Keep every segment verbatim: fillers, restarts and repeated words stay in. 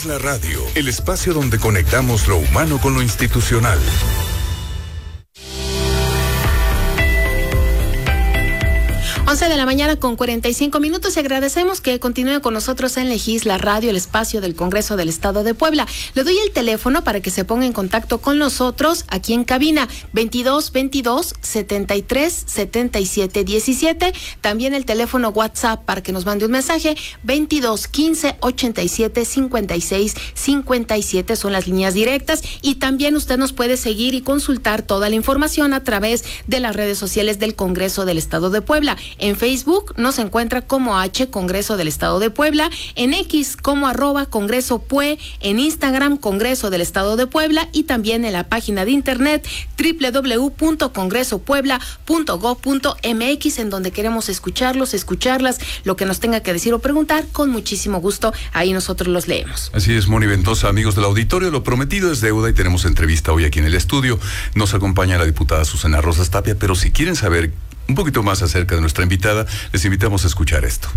Legisla Radio, el espacio donde conectamos lo humano con lo institucional. once de la mañana con cuarenta y cinco minutos y agradecemos que continúe con nosotros en Legisla Radio, el espacio del Congreso del Estado de Puebla. Le doy el teléfono para que se ponga en contacto con nosotros aquí en cabina, veintidós veintidós setenta y tres setenta y siete diecisiete. También el teléfono WhatsApp para que nos mande un mensaje, veintidós quince ochenta y siete cincuenta y seis cincuenta y siete son las líneas directas. Y también usted nos puede seguir y consultar toda la información a través de las redes sociales del Congreso del Estado de Puebla. En Facebook nos encuentra como H Congreso del Estado de Puebla, en X como arroba Congreso Pue, en Instagram Congreso del Estado de Puebla y también en la página de internet doble u doble u doble u punto congreso puebla punto gob punto m x, en donde queremos escucharlos, escucharlas, lo que nos tenga que decir o preguntar, con muchísimo gusto, ahí nosotros los leemos. Así es, Moni Ventosa, amigos del auditorio, lo prometido es deuda y tenemos entrevista hoy aquí en el estudio. Nos acompaña la diputada Susana Rosas Tapia, pero si quieren saber un poquito más acerca de nuestra invitada, les invitamos a escuchar esto.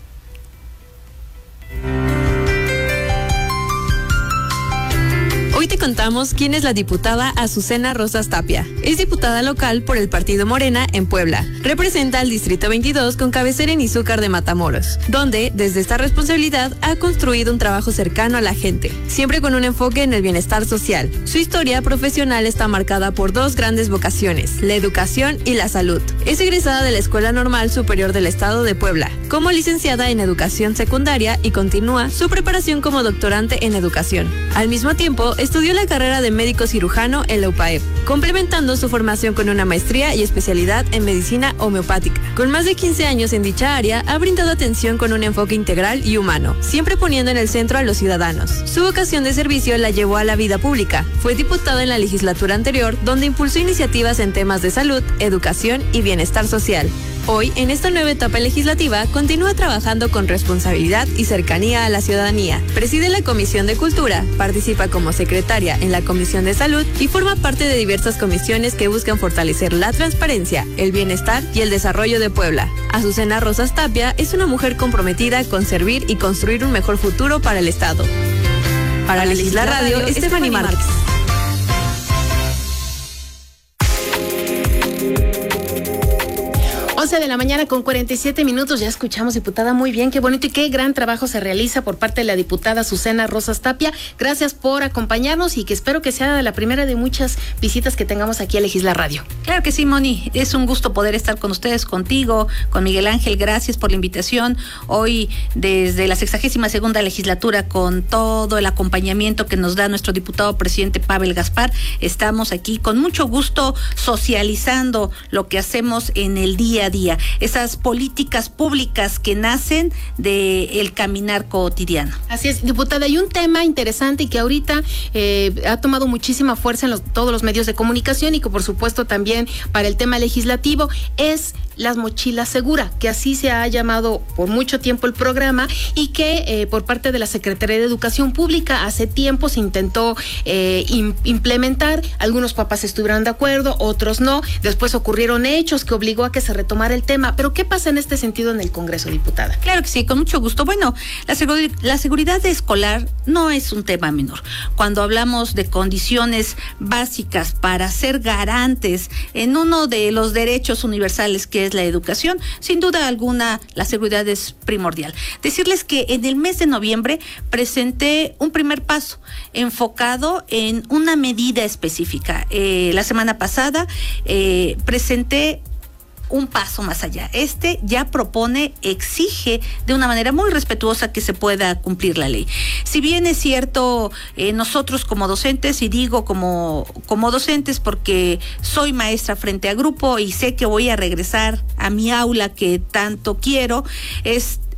Hoy te contamos quién es la diputada Azucena Rosas Tapia. Es diputada local por el Partido Morena en Puebla. Representa al Distrito veintidós con cabecera en Izúcar de Matamoros, donde, desde esta responsabilidad, ha construido un trabajo cercano a la gente, siempre con un enfoque en el bienestar social. Su historia profesional está marcada por dos grandes vocaciones, la educación y la salud. Es egresada de la Escuela Normal Superior del Estado de Puebla, como licenciada en Educación Secundaria y continúa su preparación como doctorante en Educación. Al mismo tiempo, estudió la carrera de médico cirujano en la U P A E P, complementando su formación con una maestría y especialidad en medicina homeopática. Con más de quince años en dicha área, ha brindado atención con un enfoque integral y humano, siempre poniendo en el centro a los ciudadanos. Su vocación de servicio la llevó a la vida pública. Fue diputada en la legislatura anterior, donde impulsó iniciativas en temas de salud, educación y bienestar social. Hoy, en esta nueva etapa legislativa, continúa trabajando con responsabilidad y cercanía a la ciudadanía. Preside la Comisión de Cultura, participa como secretaria en la Comisión de Salud y forma parte de diversas comisiones que buscan fortalecer la transparencia, el bienestar y el desarrollo de Puebla. Azucena Rosas Tapia es una mujer comprometida con servir y construir un mejor futuro para el Estado. Para Legisla Radio, Estefanía Márquez. once de la mañana con cuarenta y siete minutos, ya escuchamos, diputada, muy bien, qué bonito y qué gran trabajo se realiza por parte de la diputada Azucena Rosas Tapia. Gracias por acompañarnos y que espero que sea la primera de muchas visitas que tengamos aquí a Legisla Radio. Claro que sí, Moni, es un gusto poder estar con ustedes, contigo, con Miguel Ángel, gracias por la invitación. Hoy, desde la sexagésima segunda legislatura, con todo el acompañamiento que nos da nuestro diputado presidente Pavel Gaspar, estamos aquí con mucho gusto socializando lo que hacemos en el día a día, esas políticas públicas que nacen del caminar cotidiano. Así es, diputada, hay un tema interesante y que ahorita eh, ha tomado muchísima fuerza en los, todos los medios de comunicación y que por supuesto también para el tema legislativo, es las mochilas segura, que así se ha llamado por mucho tiempo el programa y que eh, por parte de la Secretaría de Educación Pública hace tiempo se intentó eh, im- implementar, algunos papás estuvieron de acuerdo, otros no, después ocurrieron hechos que obligó a que se retomara el tema, pero ¿qué pasa en este sentido en el Congreso, diputada? Claro que sí, con mucho gusto. Bueno, la, seguri- la seguridad escolar no es un tema menor. Cuando hablamos de condiciones básicas para ser garantes en uno de los derechos universales que es la educación, sin duda alguna la seguridad es primordial. Decirles que en el mes de noviembre presenté un primer paso enfocado en una medida específica. Eh, la semana pasada eh, presenté un paso más allá. Este ya propone, exige de una manera muy respetuosa que se pueda cumplir la ley. Si bien es cierto, eh, nosotros como docentes, y digo como, como docentes porque soy maestra frente a grupo y sé que voy a regresar a mi aula que tanto quiero, es